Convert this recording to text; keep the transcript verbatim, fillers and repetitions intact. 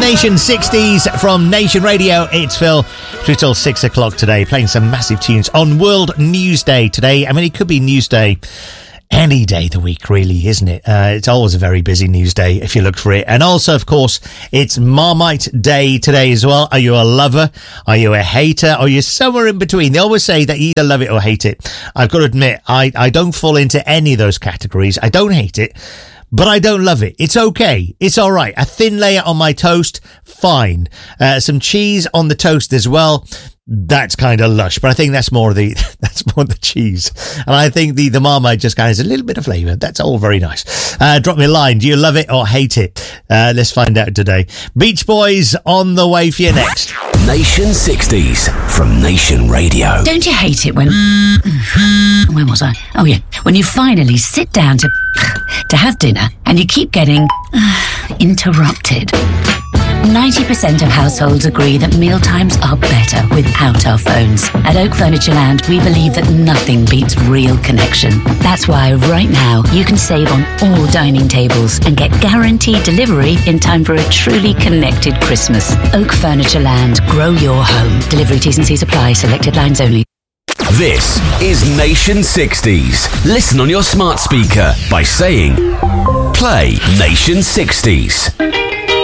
Nation sixties from Nation Radio. It's Phil. Through till six o'clock today, playing some massive tunes on World News Day today. I mean, it could be News Day any day of the week, really, isn't it? Uh, it's always a very busy news day if you look for it. And also, of course, it's Marmite Day today as well. Are you a lover? Are you a hater? Are you somewhere in between? They always say that you either love it or hate it. I've got to admit, I, I don't fall into any of those categories. I don't hate it, but I don't love it. It's okay. It's all right. A thin layer on my toast, fine. Uh, some cheese on the toast as well. That's kind of lush, but I think that's more the that's more the cheese, and I think the the Marmite just kind of has a little bit of flavour. That's all very nice. Uh, drop me a line. Do you love it or hate it? Uh, let's find out today. Beach Boys on the way for you next. Nation sixties from Nation Radio. Don't you hate it when where was I? Oh yeah, when you finally sit down to to have dinner and you keep getting interrupted. ninety percent of households agree that mealtimes are better without our phones. At Oak Furniture Land, we believe that nothing beats real connection. That's why right now you can save on all dining tables and get guaranteed delivery in time for a truly connected Christmas. Oak Furniture Land. Grow your home. Delivery T's and C's apply. Selected lines only. This is Nation sixties. Listen on your smart speaker by saying, play Nation sixties.